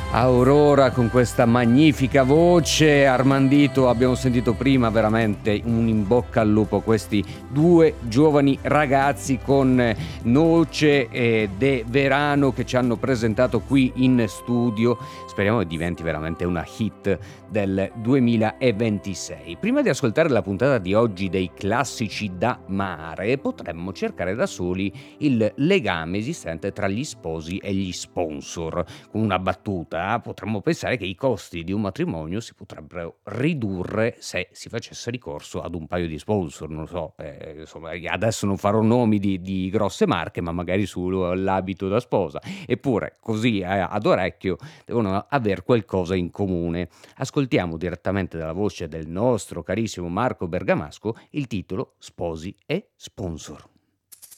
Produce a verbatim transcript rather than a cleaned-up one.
Aurora con questa magnifica voce, Armandito abbiamo sentito prima, veramente un in bocca al lupo a questi due giovani ragazzi con Noce e De Verano che ci hanno presentato qui in studio. Speriamo che diventi veramente una hit del duemilaventisei. Prima di ascoltare la puntata di oggi dei classici da mare, potremmo cercare da soli il legame esistente tra gli sposi e gli sponsor. Con una battuta potremmo pensare che i costi di un matrimonio si potrebbero ridurre se si facesse ricorso ad un paio di sponsor, non so, eh, insomma, adesso non farò nomi di, di grosse marche, ma magari sull'abito da sposa. Eppure, così eh, ad orecchio, devono aver qualcosa in comune. Ascoltiamo direttamente dalla voce del nostro carissimo Marco Bergamasco il titolo Sposi e Sponsor.